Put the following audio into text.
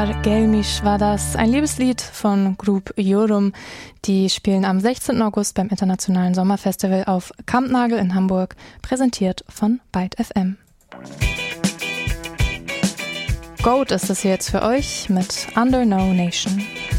Gelmisch war das, ein Liebeslied von Group Yorum. Die spielen am 16. August beim Internationalen Sommerfestival auf Kampnagel in Hamburg, präsentiert von Byte FM. Goat ist es jetzt für euch mit Under No Nation.